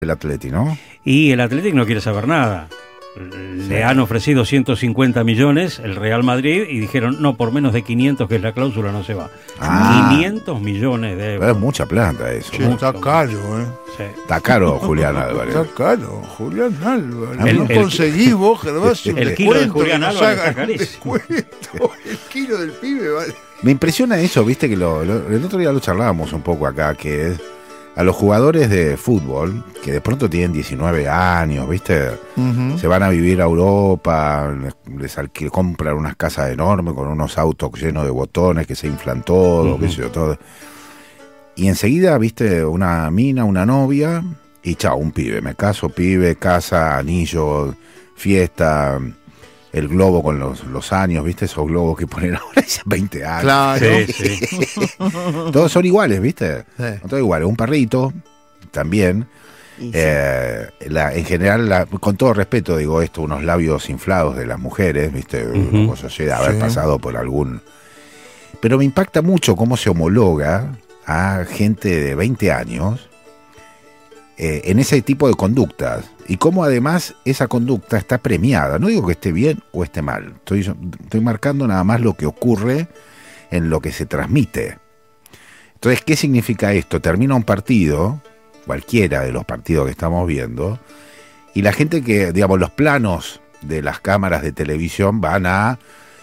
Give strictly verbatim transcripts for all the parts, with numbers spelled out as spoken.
el Atleti, ¿no? Y el Atlético no quiere saber nada. Le sí. han ofrecido ciento cincuenta millones el Real Madrid y dijeron, no, por menos de quinientos, que es la cláusula, no se va. Ah, quinientos millones de euros. Es mucha plata eso. Sí, está caro, ¿eh? Sí. Está caro, Julián Álvarez. Está caro, Julián Álvarez. El, no el, conseguís vos, Gervasio, el, el kilo de Julián Álvarez está carísimo. El kilo del pibe vale. Me impresiona eso, viste, que lo, lo, el otro día lo charlábamos un poco acá, que es a los jugadores de fútbol, que de pronto tienen diecinueve años, ¿viste? Uh-huh. Se van a vivir a Europa, les alquil, compran unas casas enormes con unos autos llenos de botones que se inflan todo, uh-huh. qué sé yo, todo. Y enseguida, ¿viste? Una mina, una novia, y chao, un pibe. Me caso, pibe, casa, anillo, fiesta, el globo con los, los años, ¿viste? Esos globos que ponen ahora hace veinte años. Claro. Sí, sí. Todos son iguales, ¿viste? Sí. Todos iguales. Un perrito, también. Sí. Eh, la, en general, la, con todo respeto digo esto, unos labios inflados de las mujeres, ¿viste? Uh-huh. Una cosa así de haber sí. pasado por algún... Pero me impacta mucho cómo se homologa a gente de veinte años eh, en ese tipo de conductas. Y cómo además esa conducta está premiada. No digo que esté bien o esté mal. Estoy, estoy marcando nada más lo que ocurre en lo que se transmite. Entonces, ¿qué significa esto? Termina un partido, cualquiera de los partidos que estamos viendo, y la gente que, digamos, los planos de las cámaras de televisión van a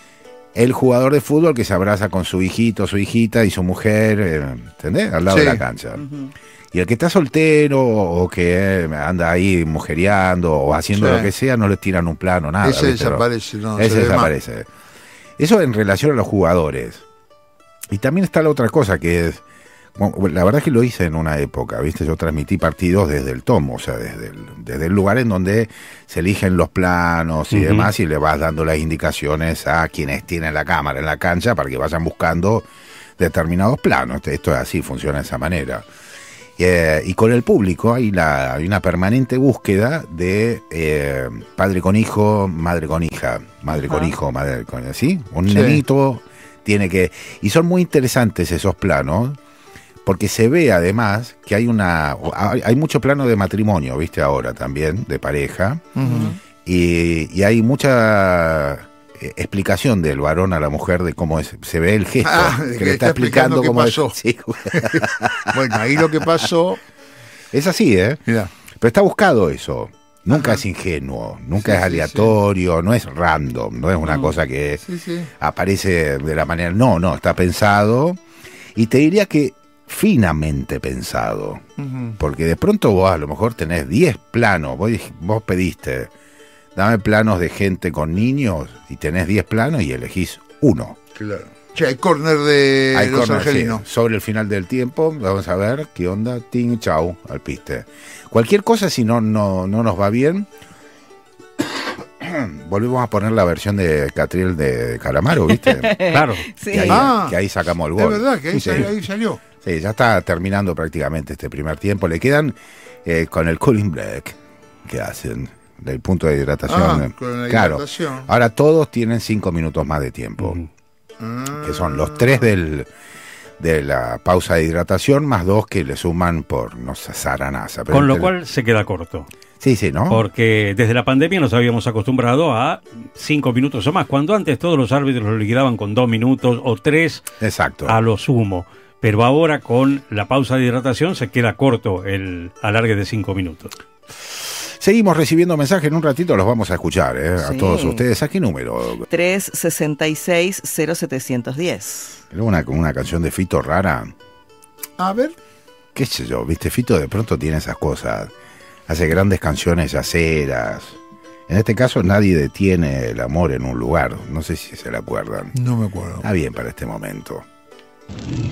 el jugador de fútbol que se abraza con su hijito, su hijita y su mujer, ¿entendés? Al lado sí. de la cancha. Uh-huh. Y el que está soltero o que anda ahí mujereando o haciendo sí. lo que sea, no le tiran un plano, nada. Ese ¿viste? desaparece, no. Ese desaparece. Más. Eso en relación a los jugadores. Y también está la otra cosa que es, bueno, la verdad es que lo hice en una época, ¿viste? Yo transmití partidos desde el tomo, o sea, desde el, desde el lugar en donde se eligen los planos y uh-huh. demás, y le vas dando las indicaciones a quienes tienen la cámara en la cancha para que vayan buscando determinados planos. Esto es así, funciona de esa manera. Eh, y con el público hay, la, hay una permanente búsqueda de eh, padre con hijo, madre con hija, madre ah. con hijo, madre con hija, ¿sí? Un sí. nenito tiene que... Y son muy interesantes esos planos, porque se ve además que hay una... Hay, hay mucho plano de matrimonio, ¿viste? Ahora también, de pareja, uh-huh. y, y hay mucha... explicación del varón a la mujer de cómo es, se ve el gesto ah, que, que le está, está explicando, explicando cómo pasó. Es, sí. Bueno, ahí lo que pasó es así, ¿eh? Mirá. Pero está buscado eso. Nunca Ajá. es ingenuo, nunca sí, es aleatorio, sí, sí. no es random, no es una no. cosa que sí, sí. aparece de la manera. No, no, está pensado. Y te diría que finamente pensado. Uh-huh. Porque de pronto vos a lo mejor tenés diez planos, vos, vos pediste dame planos de gente con niños y tenés diez planos y elegís uno. Claro. Che, hay córner de hay los corner, argelinos. Sí. Sobre el final del tiempo, vamos a ver qué onda, ting, chau, al piste. Cualquier cosa, si no, no, no nos va bien, volvemos a poner la versión de Catriel de Calamaro, ¿viste? Claro. Sí. Que, ahí, ah, que ahí sacamos el gol. Es verdad, que ahí, sí. salió, ahí salió. Sí, ya está terminando prácticamente este primer tiempo. Le quedan eh, con el cooling break que hacen. Del punto de hidratación. Ah, con la claro. hidratación. Ahora todos tienen cinco minutos más de tiempo. Uh-huh. Ah. Que son los tres del, de la pausa de hidratación, más dos que le suman por, no sé, zaranaza. Pero con lo el... cual se queda corto. Sí, sí, ¿no? Porque desde la pandemia nos habíamos acostumbrado a cinco minutos o más, cuando antes todos los árbitros lo liquidaban con dos minutos o tres. Exacto. A lo sumo. Pero ahora con la pausa de hidratación se queda corto el alargue de cinco minutos. Seguimos recibiendo mensajes, en un ratito los vamos a escuchar, ¿eh? Sí. A todos ustedes. ¿A qué número? tres sesenta y seis cero setecientos diez. Una, una canción de Fito rara. A ver. Qué sé yo, viste, Fito de pronto tiene esas cosas. Hace grandes canciones yaceras. En este caso nadie detiene el amor en un lugar. No sé si se la acuerdan. No me acuerdo. Está bien para este momento.